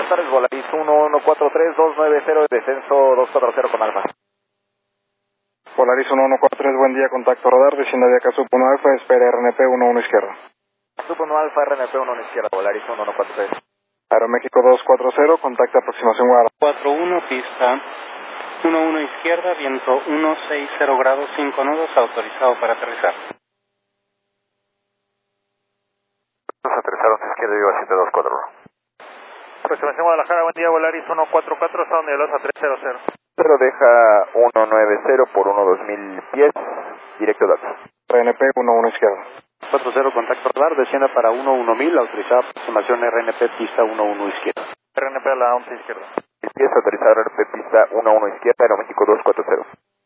buenas tardes, Volaris 1143290, descenso 240 con Alfa. Volaris 1143, buen día, contacto radar, descienda de acá Sup 1 Alfa, espera RNP 11 izquierda. Sup 1 Alfa, RNP 11 izquierda, Volaris 1143. Aeroméxico 240, contacta aproximación Guadalajara. 41, pista 11 izquierda, viento 160 grados, 5 nudos, autorizado para aterrizar. Aterrizar 11 izquierda, viva 724. Aproximación Guadalajara, buen día, Volaris 144, Estados Unidos a 300. Pero deja 190 por 12000 pies, directo datos. RNP 11 izquierda. 40, contacto radar, descienda para 11000, autorizada aproximación RNP pista 11 izquierda. RNP a la 11 izquierda. El pies autorizado RNP pista 11 izquierda, Aeroméxico 240.